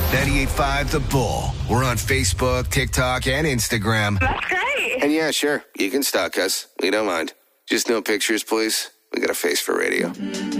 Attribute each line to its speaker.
Speaker 1: 98.5 The Bull. We're on Facebook, TikTok, and Instagram.
Speaker 2: That's great.
Speaker 1: And yeah, sure, you can stalk us. We don't mind. Just no pictures, please. We got a face for radio.